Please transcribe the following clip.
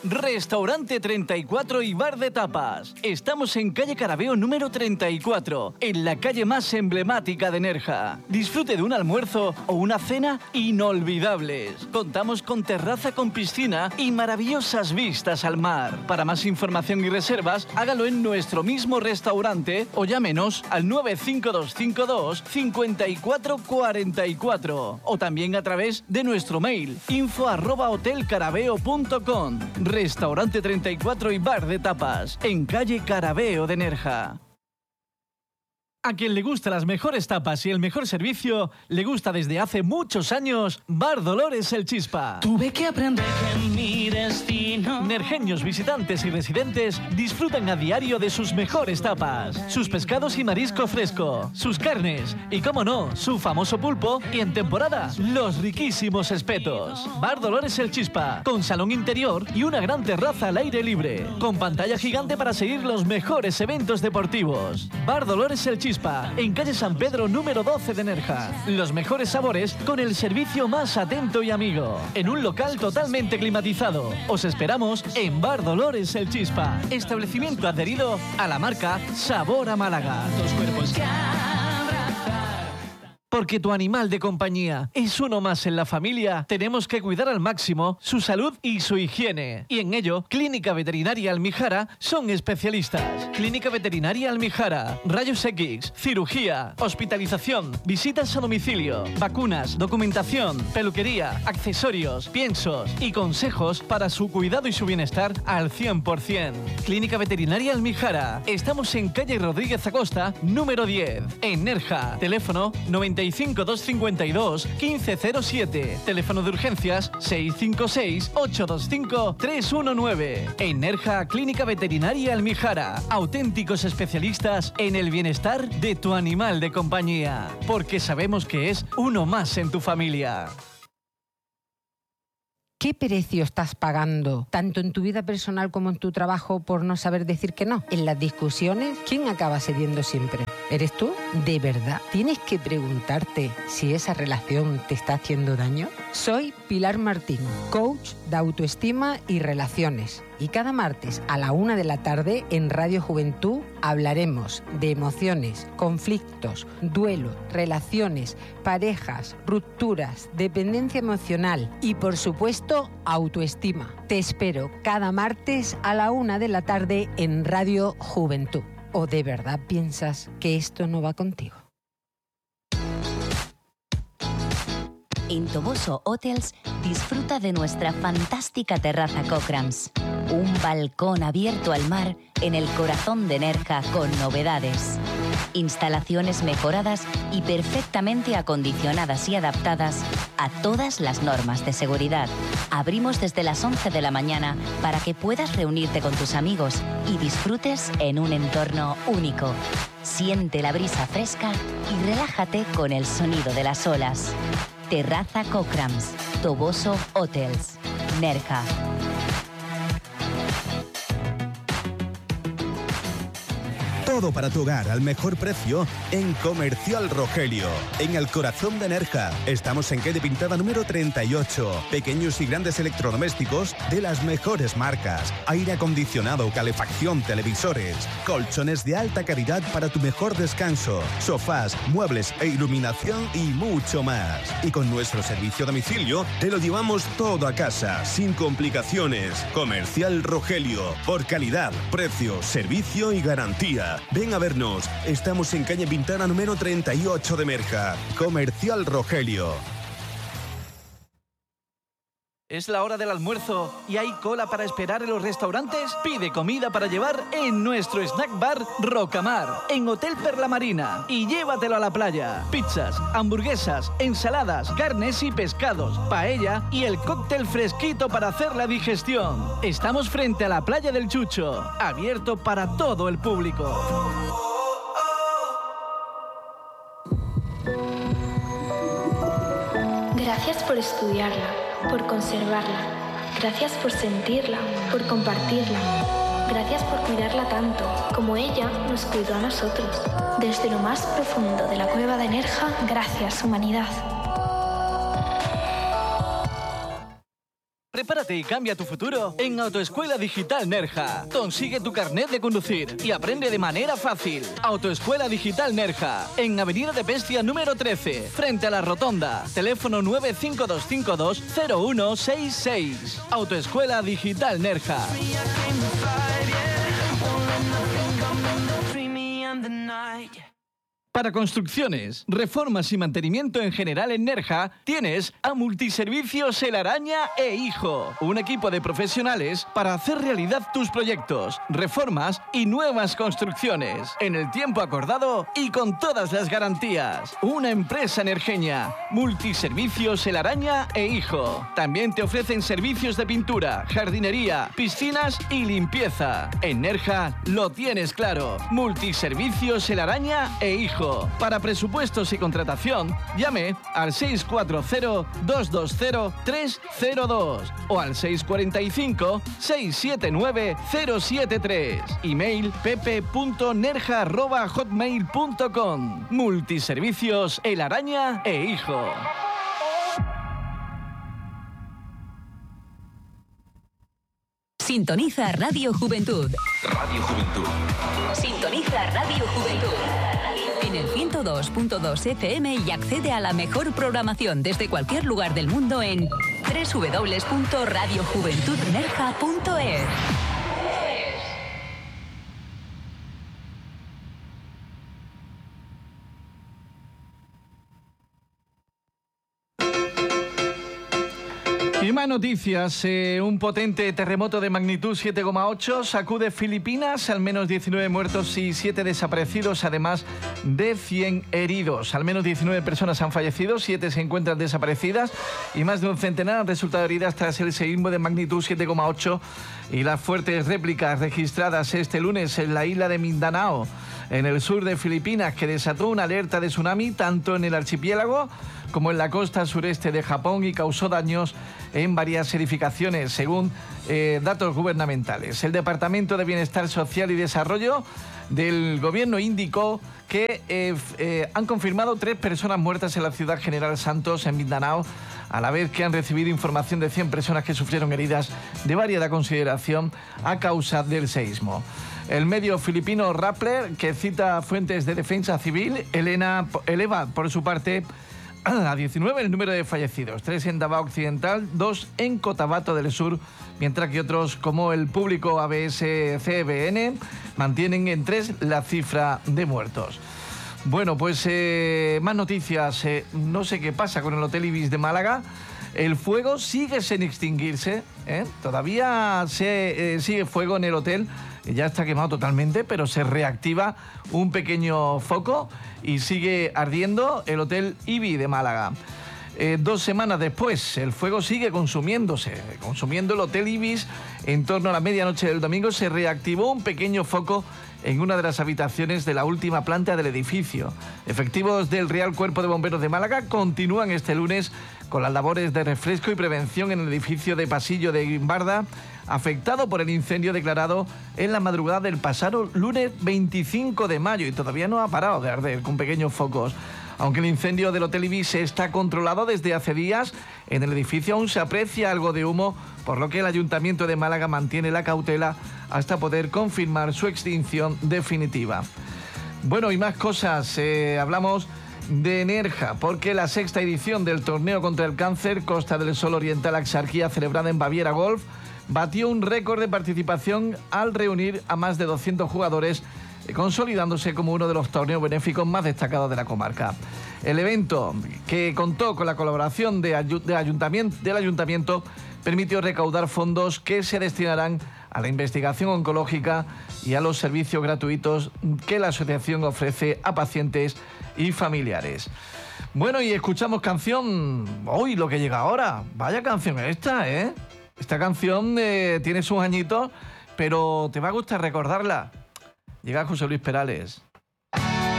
Restaurante 34 y bar de tapas. Estamos en calle Carabeo número 34, en la calle más emblemática de Nerja. Disfrute de un almuerzo o una cena inolvidables. Contamos con terraza con piscina y maravillosas vistas al mar. Para más información y reservas, hágalo en nuestro mismo restaurante o llámenos al 95252 5444 o también a través de nuestro mail info@hotelcarabeo.com. Restaurante 34 y bar de tapas, en calle Carabeo de Nerja. A quien le gustan las mejores tapas y el mejor servicio, le gusta desde hace muchos años Bar Dolores El Chispa. Tuve que aprender que mi destino... Nerjeños, visitantes y residentes disfrutan a diario de sus mejores tapas, sus pescados y marisco fresco, sus carnes y, cómo no, su famoso pulpo y, en temporada, los riquísimos espetos. Bar Dolores El Chispa, con salón interior y una gran terraza al aire libre, con pantalla gigante para seguir los mejores eventos deportivos. Bar Dolores El Chispa, en calle San Pedro número 12 de Nerja. Los mejores sabores con el servicio más atento y amigo. En un local totalmente climatizado. Os esperamos en Bar Dolores El Chispa. Establecimiento adherido a la marca Sabor a Málaga. Dos cuerpos que Porque tu animal de compañía es uno más en la familia, tenemos que cuidar al máximo su salud y su higiene. Y en ello, Clínica Veterinaria Almijara son especialistas. Clínica Veterinaria Almijara, rayos X, cirugía, hospitalización, visitas a domicilio, vacunas, documentación, peluquería, accesorios, piensos y consejos para su cuidado y su bienestar al 100%. Clínica Veterinaria Almijara. Estamos en calle Rodríguez Acosta, número 10, en Nerja. Teléfono 95 252 1507. Teléfono de urgencias 656 825 319. En Nerja, Clínica Veterinaria Almijara. Auténticos especialistas en el bienestar de tu animal de compañía. Porque sabemos que es uno más en tu familia. ¿Qué precio estás pagando, tanto en tu vida personal como en tu trabajo, por no saber decir que no? En las discusiones, ¿quién acaba cediendo siempre? ¿Eres tú? ¿De verdad tienes que preguntarte si esa relación te está haciendo daño? Soy Pilar Martín, coach de autoestima y relaciones. Y cada martes a la 1 de la tarde en Radio Juventud hablaremos de emociones, conflictos, duelo, relaciones, parejas, rupturas, dependencia emocional y, por supuesto, autoestima. Te espero cada martes a la 1 de la tarde en Radio Juventud. ¿O de verdad piensas que esto no va contigo? En Toboso Hotels disfruta de nuestra fantástica terraza Cochrams. Un balcón abierto al mar en el corazón de Nerja con novedades. Instalaciones mejoradas y perfectamente acondicionadas y adaptadas a todas las normas de seguridad. Abrimos desde las 11 de la mañana para que puedas reunirte con tus amigos y disfrutes en un entorno único. Siente la brisa fresca y relájate con el sonido de las olas. Terraza Cochrams, Toboso Hotels, Nerja. Todo para tu hogar al mejor precio en Comercial Rogelio. En el corazón de Nerja. Estamos en calle Pintada número 38. Pequeños y grandes electrodomésticos de las mejores marcas. Aire acondicionado, calefacción, televisores. Colchones de alta calidad para tu mejor descanso. Sofás, muebles e iluminación y mucho más. Y con nuestro servicio a domicilio te lo llevamos todo a casa, sin complicaciones. Comercial Rogelio. Por calidad, precio, servicio y garantía. Ven a vernos. Estamos en calle Pintana número 38 de Nerja. Comercial Rogelio. ¿Es la hora del almuerzo y hay cola para esperar en los restaurantes? Pide comida para llevar en nuestro snack bar Rocamar, en Hotel Perla Marina, y llévatelo a la playa. Pizzas, hamburguesas, ensaladas, carnes y pescados, paella y el cóctel fresquito para hacer la digestión. Estamos frente a la playa del Chucho, abierto para todo el público. Gracias por estudiarla, por conservarla. Gracias por sentirla, por compartirla. Gracias por cuidarla tanto, como ella nos cuidó a nosotros. Desde lo más profundo de la cueva de Nerja, gracias, humanidad. Prepara Prepárate y cambia tu futuro en Autoescuela Digital Nerja. Consigue tu carnet de conducir y aprende de manera fácil. Autoescuela Digital Nerja, en Avenida de Pestia número 13, frente a la Rotonda. Teléfono 952520166. Autoescuela Digital Nerja. Para construcciones, reformas y mantenimiento en general en Nerja, tienes a Multiservicios El Araña e Hijo, un equipo de profesionales para hacer realidad tus proyectos, reformas y nuevas construcciones, en el tiempo acordado y con todas las garantías. Una empresa nerjeña, Multiservicios El Araña e Hijo. También te ofrecen servicios de pintura, jardinería, piscinas y limpieza. En Nerja lo tienes claro, Multiservicios El Araña e Hijo. Para presupuestos y contratación, llame al 640-220-302 o al 645-679-073. Email pepe.nerja@hotmail.com. Multiservicios El Araña e Hijo. Sintoniza Radio Juventud. Radio Juventud. Sintoniza Radio Juventud. En el 102.2 FM y accede a la mejor programación desde cualquier lugar del mundo en www.radiojuventudnerja.es. Y más noticias. Un potente terremoto de magnitud 7,8 sacude Filipinas, al menos 19 muertos y 7 desaparecidos, además de 100 heridos. Al menos 19 personas han fallecido, 7 se encuentran desaparecidas y más de un centenar han resultado heridas tras el seísmo de magnitud 7,8 y las fuertes réplicas registradas este lunes en la isla de Mindanao, en el sur de Filipinas, que desató una alerta de tsunami tanto en el archipiélago como en la costa sureste de Japón y causó daños en varias edificaciones, según datos gubernamentales. El Departamento de Bienestar Social y Desarrollo del Gobierno indicó que han confirmado 3 personas muertas en la ciudad General Santos, en Mindanao, a la vez que han recibido información de 100 personas que sufrieron heridas de variada consideración a causa del seísmo. El medio filipino Rappler, que cita fuentes de defensa civil, eleva por su parte a 19 el número de fallecidos, 3 en Davao Occidental, 2 en Cotabato del Sur, mientras que otros, como el público ABS-CBN, mantienen en 3 la cifra de muertos. Bueno, pues más noticias. No sé qué pasa con el Hotel Ibis de Málaga. El fuego sigue sin extinguirse, todavía sigue fuego en el hotel, ya está quemado totalmente, pero se reactiva un pequeño foco y sigue ardiendo el Hotel Ibis de Málaga. 2 semanas después, el fuego sigue consumiendo el Hotel Ibis. En torno a la medianoche del domingo se reactivó un pequeño foco en una de las habitaciones de la última planta del edificio. Efectivos del Real Cuerpo de Bomberos de Málaga continúan este lunes con las labores de refresco y prevención en el edificio de Pasillo de Guimbarda, afectado por el incendio declarado en la madrugada del pasado lunes 25 de mayo y todavía no ha parado de arder, con pequeños focos. Aunque el incendio del Hotel Ibis está controlado desde hace días, en el edificio aún se aprecia algo de humo, por lo que el Ayuntamiento de Málaga mantiene la cautela hasta poder confirmar su extinción definitiva. Bueno, y más cosas. Hablamos de Nerja, porque la 6ª edición del torneo contra el cáncer Costa del Sol Oriental Axarquía, celebrada en Baviera Golf, batió un récord de participación al reunir a más de 200 jugadores, consolidándose como uno de los torneos benéficos más destacados de la comarca. El evento, que contó con la colaboración del ayuntamiento, permitió recaudar fondos que se destinarán a la investigación oncológica y a los servicios gratuitos que la asociación ofrece a pacientes y familiares. Bueno, y escuchamos canción. Hoy lo que llega ahora. Vaya canción esta, ¿eh? Esta canción tiene sus añitos, pero te va a gustar recordarla. Llega José Luis Perales.